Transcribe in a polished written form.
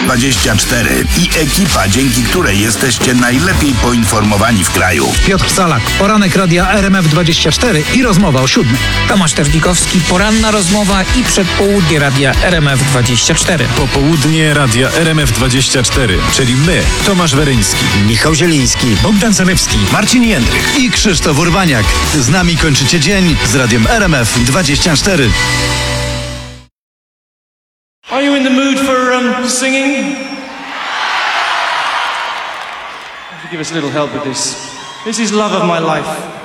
RMF24 i ekipa, dzięki której jesteście najlepiej poinformowani w kraju. Piotr Salak, poranek radia RMF24 i rozmowa o 7. Tomasz Tewnikowski, poranna rozmowa i przedpołudnie radia RMF24. Popołudnie radia RMF24, czyli my, Tomasz Weryński, Michał Zieliński, Bogdan Zalewski, Marcin Jędrych i Krzysztof Urbaniak. Z nami kończycie dzień z radiem RMF24. Are you in the mood for singing? Give us a little help with this. This is Love of My Life.